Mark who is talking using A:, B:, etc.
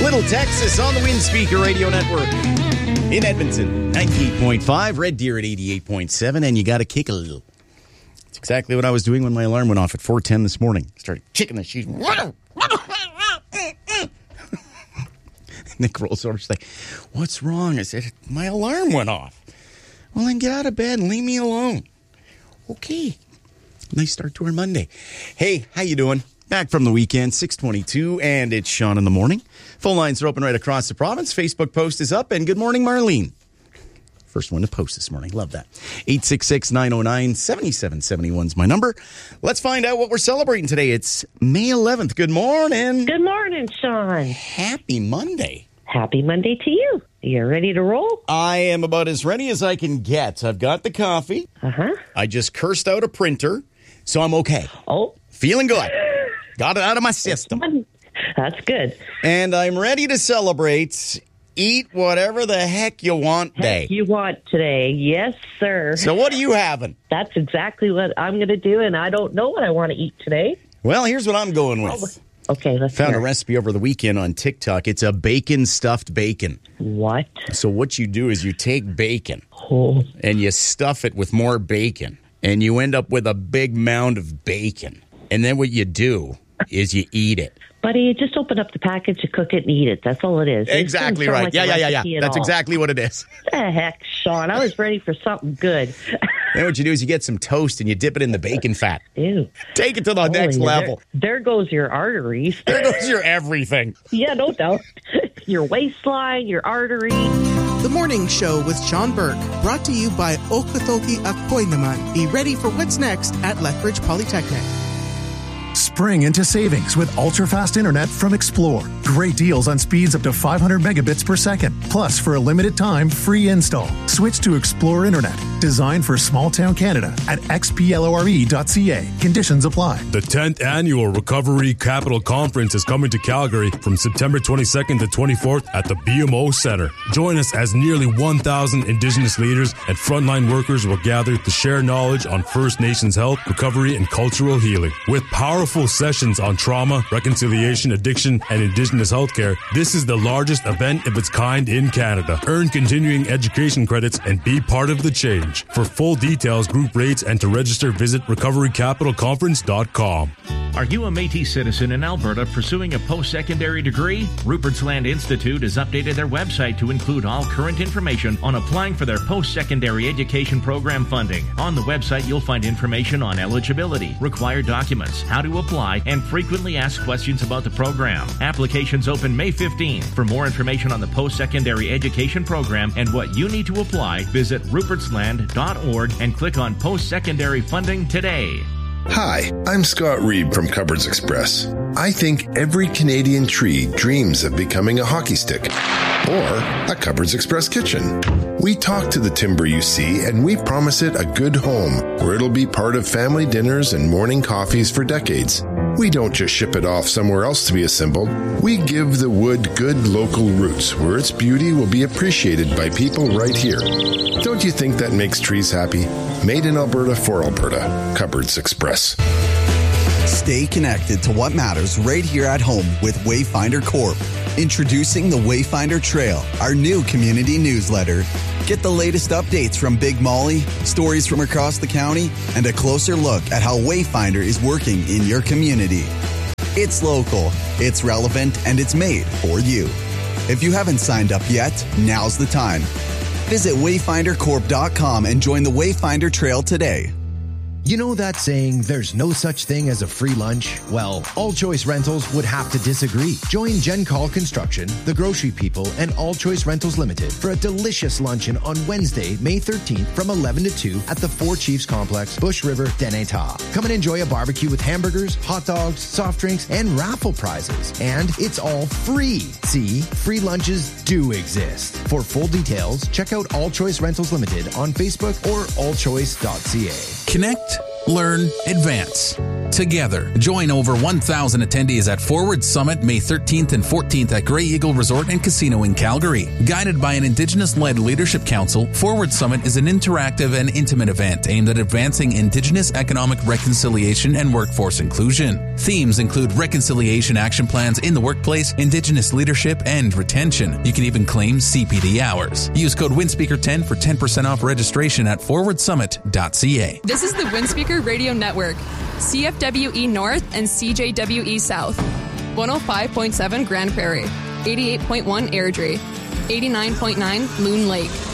A: Little Texas on the Windspeaker Radio Network. In Edmonton, 98.5, Red Deer at 88.7, and you got to kick a little. It's exactly what I was doing when my alarm went off at 4:10 this morning. Started kicking the sheet. Nick rolls over. She's like, "What's wrong?" I said, "My alarm went off." "Well, then get out of bed and leave me alone." "Okay." Nice start to our Monday. Hey, how you doing? Back from the weekend, 6:22, and it's Sean in the morning. Phone lines are open right across the province. Facebook post is up, and good morning, Marlene. First one to post this morning. Love that. 866-909-7771 is my number. Let's find out what we're celebrating today. It's May 11th. Good morning.
B: Good morning, Sean.
A: Happy Monday.
B: Happy Monday to you. You ready to roll?
A: I am about as ready as I can get. I've got the coffee. I just cursed out a printer, so I'm okay.
B: Oh.
A: Feeling good. Got it out of my system.
B: That's good.
A: And I'm ready to celebrate Eat Whatever the Heck You Want Day.
B: You want today. Yes, sir.
A: So what are you having?
B: That's exactly what I'm going to do, and I don't know what I want to eat today.
A: Well, here's what I'm going with.
B: Okay, let's
A: Found
B: hear.
A: a recipe over the weekend on TikTok. It's a bacon stuffed bacon.
B: What?
A: So what you do is you take bacon
B: Oh.
A: and you stuff it with more bacon, and you end up with a big mound of bacon. And then what you do is you eat it.
B: Buddy, you just open up the package, you cook it, and eat it. That's all it is.
A: Exactly right.
B: Yeah.
A: That's exactly what it is.
B: The heck, Sean. I was ready for something good.
A: Then what you do is you get some toast and you dip it in the bacon fat.
B: Ew.
A: Take it to the next level.
B: There goes your arteries.
A: There goes your everything.
B: Yeah, no doubt. Your waistline, your artery.
C: The Morning Show with Sean Burke, brought to you by Okatoki Akpoy Naman. Be ready for what's next at Lethbridge Polytechnic.
D: Spring into savings with ultra-fast internet from Explore. Great deals on speeds up to 500 megabits per second. Plus, for a limited time, free install. Switch to Explore Internet, designed for small-town Canada at xplore.ca. Conditions apply.
E: The 10th Annual Recovery Capital Conference is coming to Calgary from September 22nd to 24th at the BMO Centre. Join us as nearly 1,000 Indigenous leaders and frontline workers will gather to share knowledge on First Nations health, recovery, and cultural healing. With powerful sessions on trauma, reconciliation, addiction, and Indigenous healthcare, this is the largest event of its kind in Canada. Earn continuing education credits and be part of the change. For full details, group rates, and to register, visit recoverycapitalconference.com.
F: Are you a Métis citizen in Alberta pursuing a post-secondary degree? Rupert's Land Institute has updated their website to include all current information on applying for their post-secondary education program funding. On the website, you'll find information on eligibility, required documents, how to apply, and frequently asked questions about the program. Applications open May 15. For more information on the post-secondary education program and what you need to apply, visit rupertsland.org and click on post-secondary funding today.
G: Hi, I'm Scott Reed from Cupboards Express. I think every Canadian tree dreams of becoming a hockey stick or a Cupboards Express kitchen. We talk to the timber you see and we promise it a good home where it'll be part of family dinners and morning coffees for decades. We don't just ship it off somewhere else to be assembled. We give the wood good local roots where its beauty will be appreciated by people right here. Don't you think that makes trees happy? Made in Alberta for Alberta. Cupboards Express.
H: Stay connected to what matters right here at home with Wayfinder Corp. Introducing the Wayfinder Trail, our new community newsletter. Get the latest updates from Big Molly, stories from across the county, and a closer look at how Wayfinder is working in your community. It's local, it's relevant, and it's made for you. If you haven't signed up yet, now's the time. Visit wayfindercorp.com and join the Wayfinder Trail today.
I: You know that saying, there's no such thing as a free lunch? Well, All Choice Rentals would have to disagree. Join Jen Call Construction, The Grocery People, and All Choice Rentals Limited for a delicious luncheon on Wednesday, May 13th from 11 to 2 at the Four Chiefs Complex, Bush River, Deneta. Come and enjoy a barbecue with hamburgers, hot dogs, soft drinks, and raffle prizes. And it's all free. See, free lunches do exist. For full details, check out All Choice Rentals Limited on Facebook or allchoice.ca.
J: Connect, learn, advance. together. Join over 1,000 attendees at Forward Summit May 13th and 14th at Grey Eagle Resort and Casino in Calgary. Guided by an Indigenous-led leadership council, Forward Summit is an interactive and intimate event aimed at advancing Indigenous economic reconciliation and workforce inclusion. Themes include reconciliation action plans in the workplace, Indigenous leadership, and retention. You can even claim CPD hours. Use code WINSPEAKER10 for 10% off registration at forwardsummit.ca.
K: This is the WindSpeaker Radio Network, CFWE North and CJWE South, 105.7 Grand Prairie, 88.1 Airdrie, 89.9 Loon Lake,